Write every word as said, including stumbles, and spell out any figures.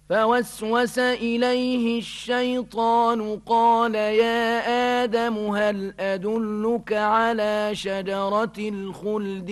فوسوس إليه الشيطان قال يا آدم هل أدلك على شجرة الخلد